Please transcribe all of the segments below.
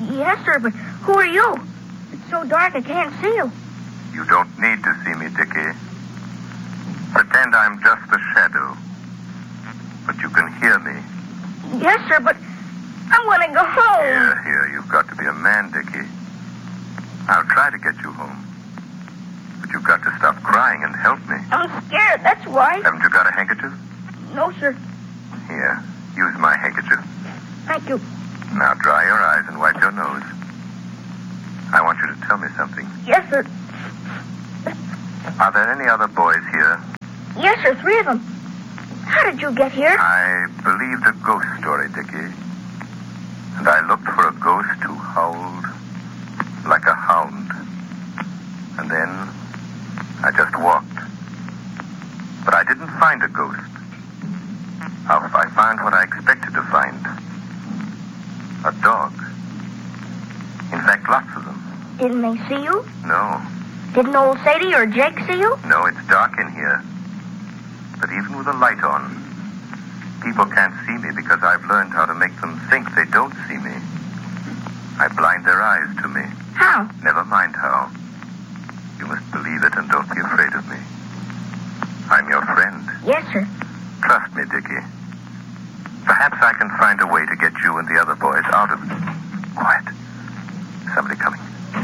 Yes, sir, but who are you? It's so dark I can't see you. You don't need to see me, Dickie. Pretend I'm just a shadow. But you can hear me. Yes, sir, but I want to go home. Here, you've got to be a man, Dickie. I'll try to get you home. But you've got to stop crying and help me. I'm scared, that's why. Haven't you got a handkerchief? No, sir. Here, use my handkerchief. Thank you. Now dry your eyes and wipe your nose. I want you to tell me something. Yes, sir. Are there any other boys here? Yes, sir, 3 of them. How did you get here? I believed a ghost story, Dickie. And I looked for a ghost who howled like a hound. And then I just walked. But I didn't find a ghost. I found what I expected to find. A dog. In fact, lots of them. Didn't they see you? No. Didn't old Sadie or Jake see you? No, it's dark in here. But even with a light on, people can't see me because I've learned how to make them think they don't see me. I blind their eyes to me. How? Never mind how. You must believe it and don't be afraid of me. I'm your friend. Yes, sir. Trust me, Dickie. Perhaps I can find a way to get you and the other boys out of it. Quiet. Somebody coming.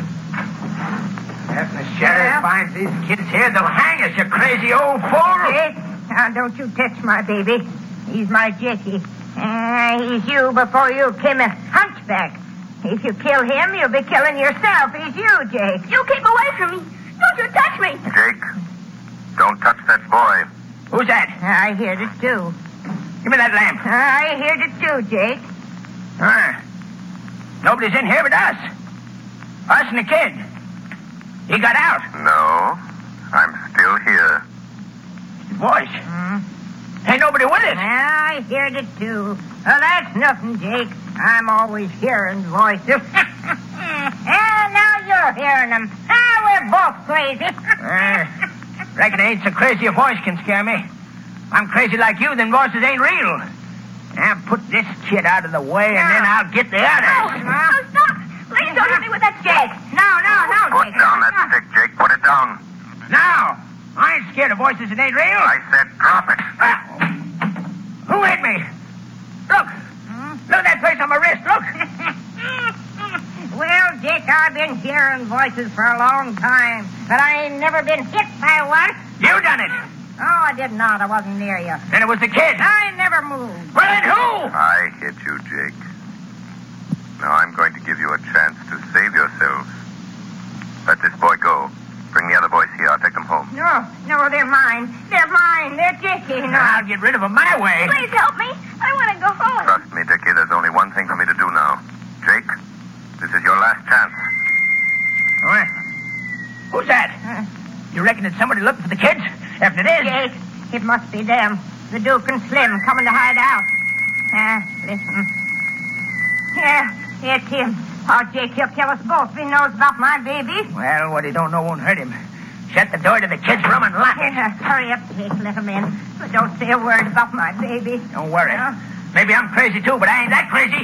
If the sheriff finds these kids here, they'll hang us, you crazy old fool. Jake, now don't you touch my baby. He's my Jakey. He's you before you came a hunchback. If you kill him, you'll be killing yourself. He's you, Jake. You keep away from me. Don't you touch me. Jake, don't touch that boy. Who's that? I heard it too. Give me that lamp. I heard it too, Jake. Nobody's in here but us. Us and the kid. He got out. No, I'm still here. His voice. Ain't nobody with us. I heard it too. Well, that's nothing, Jake. I'm always hearing voices. Now you're hearing them. We're both crazy. Reckon it ain't so crazy a voice can scare me. If I'm crazy like you, then voices ain't real. Now put this kid out of the way, and then I'll get the others. Oh, stop. Please don't hit me with that stick. No, Put Jake. down that stick, Jake. Put it down. Now, I ain't scared of voices that ain't real. I said drop it. Who hit me? Look. Look at that place on my wrist. Look. Well, Jake, I've been hearing voices for a long time, but I ain't never been hit by one. You done it. Oh, I did not. I wasn't near you. Then it was the kid. I never moved. Well, then who? I hit you, Jake. Now I'm going to give you a chance to save yourselves. Let this boy go. Bring the other boys here. I'll take them home. No, they're mine. They're mine. They're Jakey. No. I'll get rid of them my way. Please help me. I want to go home. Trust me, Dickie, there's only one thing for me to do now. Jake, this is your last chance. What? Who's that? You reckon it's somebody looking for the kids? If it is... Jake, it must be them. The Duke and Slim coming to hide out. Listen. It's him. Oh, Jake, he'll kill us both if he knows about my baby. Well, what he don't know won't hurt him. Shut the door to the kids' room and lock it. Hurry up, Jake. Let him in. But don't say a word about my baby. Don't worry. Maybe I'm crazy, too, but I ain't that crazy.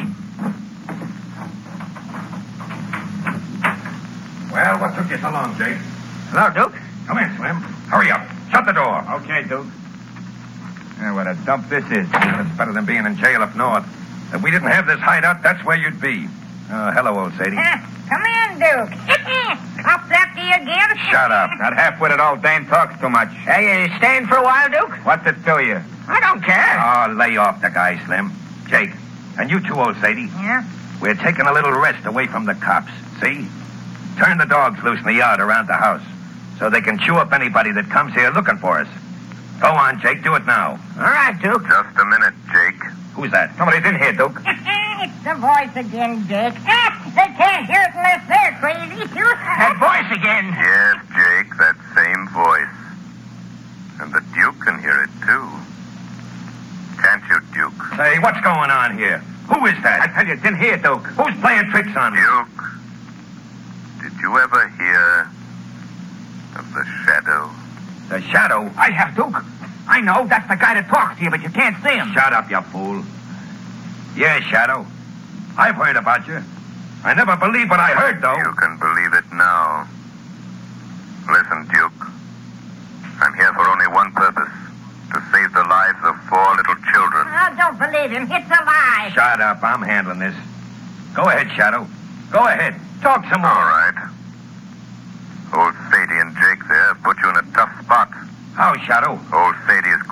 Well, what took you so long, Jake? Hello, Duke. Come in, Slim. Hurry up. Shut the door. Okay, Duke. Yeah, what a dump this is. It's better than being in jail up north. If we didn't have this hideout, that's where you'd be. Hello, old Sadie. Come in, Duke. Up after you again. Shut up. That half-witted old dame talks too much. Hey, you staying for a while, Duke? What's it to you? I don't care. Oh, lay off the guy, Slim. Jake, and you too, old Sadie. Yeah? We're taking a little rest away from the cops, see? Turn the dogs loose in the yard around the house so they can chew up anybody that comes here looking for us. Go on, Jake. Do it now. All right, Duke. Just a minute, Jake. Who's that? Somebody's in here, Duke. It's the voice again, Jake. They can't hear it unless they're crazy. That voice again. Yes, Jake, that same voice. And the Duke can hear it, too. Can't you, Duke? Say, what's going on here? Who is that? I tell you, it's in here, Duke. Who's playing tricks on me? Duke, did you ever hear of the Shadow? The Shadow? I have, Duke. I know. That's the guy that talks to you, but you can't see him. Shut up, you fool. Yeah, Shadow. I've heard about you. I never believed what I heard, though. You can believe it now. Listen, Duke. I'm here for only one purpose. To save the lives of 4 little children. Oh, don't believe him. It's a lie. Shut up. I'm handling this. Go ahead, Shadow. Go ahead. Talk some more. All right. Old Sadie and Jake there put you in a tough spot. How, Shadow? Old Sadie is